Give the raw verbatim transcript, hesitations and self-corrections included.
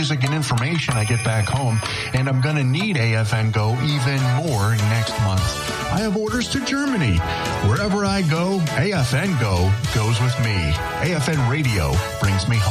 music and information I get back home, and I'm going to need A F N Go even more next month. I have orders to Germany. Wherever I go, A F N Go goes with me. A F N Radio brings me home.